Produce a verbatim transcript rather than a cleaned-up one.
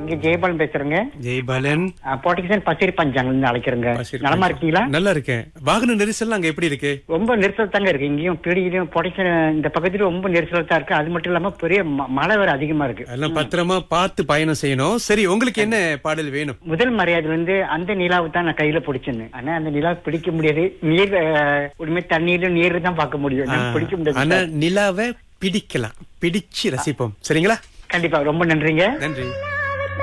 இங்க ஜெயபாலன் பேசுறேங்க. ஜெய்பாலன். போட்டிகிசன் பச்சேரி பஞ்சாங்க இருந்து அழைக்கிறேங்க. நலமா இருக்கீங்களா? நல்லா இருக்கேன். வாகன நெரிசல் அங்க எப்படி இருக்கு? ரொம்ப நெரிசல் தாங்க இருக்கு. இங்கேயும் பீடியிலும் போட்டிகிசன் இந்த பக்கத்துல ரொம்ப நெரிசல் தான் இருக்கு. அது மட்டும் இல்லாம பெரிய ம- மழை வேற அதிகமா இருக்கு. எல்லாம் பத்திரமா பார்த்து பயணம் செய்யணும். சரி, உங்களுக்கு என்ன பாடல் வேணும்? முதல் மரியாதை வந்து அந்த நிலாவை தான் நான் கையில பிடிச்சேன்னு. ஆனா அந்த நிலா பிடிக்க முடியாது. நீர் அஹ், உண்மை தண்ணீர்ல நீர் தான் பார்க்க முடியும். நான் பிடிக்க முடியாது. ஆனா நிலாவை பிடிக்கலாம், பிடிச்சு ரசிப்போம். சரிங்களா? கண்டிப்பா. ரொம்ப நன்றிங்க. நன்றி.